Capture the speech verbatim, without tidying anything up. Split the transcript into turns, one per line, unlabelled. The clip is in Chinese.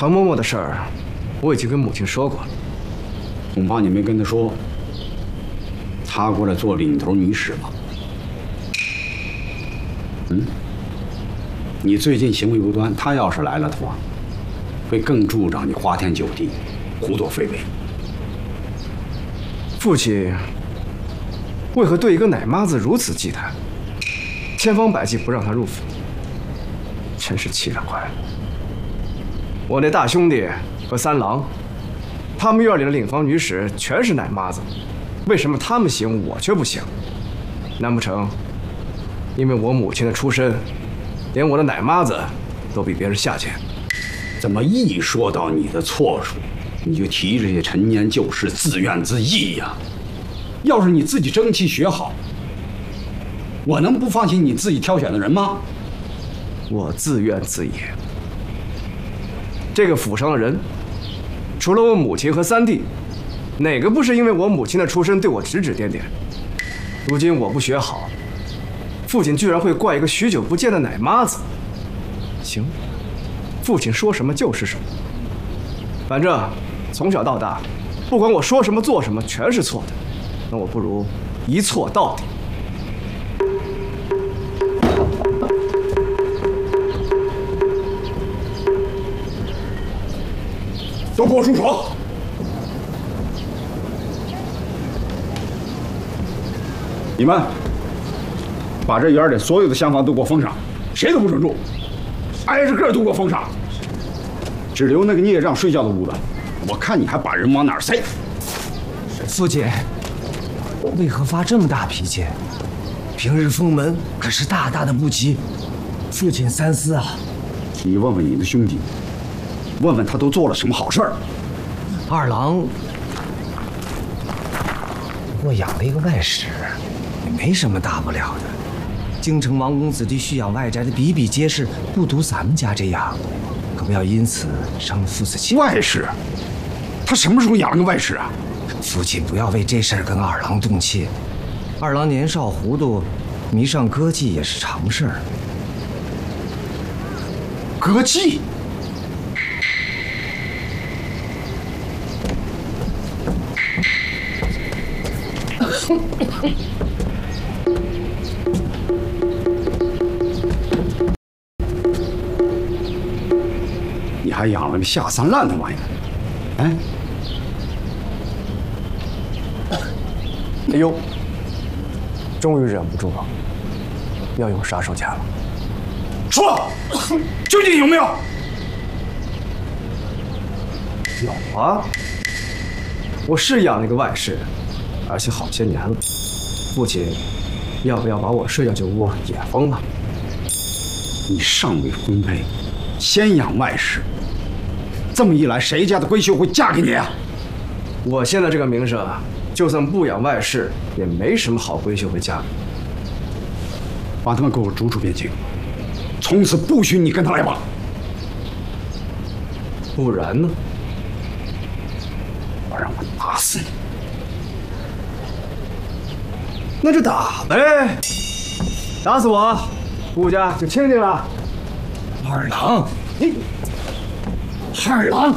常嬷嬷的事儿，我已经跟母亲说过了。
恐怕你没跟她说，她过来做领头女使吧？嗯，你最近行为不端，她要是来了的话，会更助长你花天酒地、胡作非为。
父亲为何对一个奶妈子如此忌惮，千方百计不让她入府？真是气得快了。我那大兄弟和三郎，他们院里的领房女使全是奶妈子，为什么他们行我却不行？难不成因为我母亲的出身，连我的奶妈子都比别人下贱？
怎么一说到你的错处，你就提这些陈年旧事，自怨自艾呀？要是你自己争气学好，我能不放心你自己挑选的人吗？
我自怨自艾。这个府上的人，除了我母亲和三弟，哪个不是因为我母亲的出身对我指指点点？如今我不学好，父亲居然会怪一个许久不见的奶妈子。行，父亲说什么就是什么。反正从小到大，不管我说什么做什么，全是错的。那我不如一错到底。
都给我住手！你们把这园里所有的厢房都给我封上，谁都不准住，挨着个都给我封上，只留那个孽障睡觉的屋子。我看你还把人往哪儿塞？
父亲，为何发这么大脾气？平日封门可是大大的不吉，父亲三思啊！
你问问你的兄弟，问问他都做了什么好事儿。
二郎不过养了一个外室，也没什么大不了的。京城王公子弟蓄养外宅的比比皆是，不独咱们家这样，可不要因此伤了父子情。
外室？他什么时候养了个外室啊？
父亲不要为这事儿跟二郎动气。二郎年少糊涂，迷上歌妓也是常事儿。
歌妓？你还养了个下三滥的玩意儿？哎，
哎呦，终于忍不住了，要用杀手锏了。
说，究竟有没有？
有啊，我是养了一个外室，而且好些年了。父亲，要不要把我睡觉这屋也封了？
你尚未婚配，先养外室，这么一来，谁家的闺秀会嫁给你啊？
我现在这个名声，就算不养外室，也没什么好闺秀会嫁给。
把他们给我逐出边境，从此不许你跟他来往。
不然呢？
我让我打死你！
那就打呗，打死我，顾家就清静了。
二郎，
你，二郎，